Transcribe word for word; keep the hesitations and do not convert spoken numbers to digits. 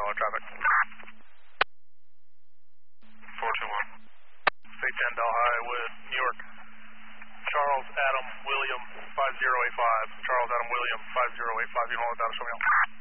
low traffic. four two one. State ten Delhi with New York. Charles Adam William five zero eight five. Charles Adam William five zero eight five. You can hold it down, show me out.